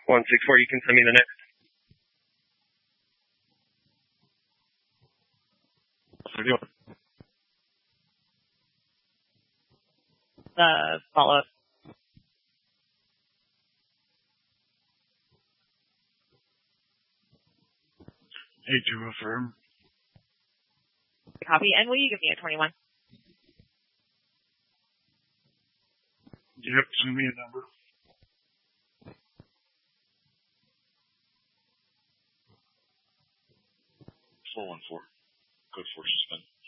164, you can send me the next. 31. Follow-up. A2 affirm. Copy. And will you give me a 21? Yep, send me a number. 414. Code 4 suspend.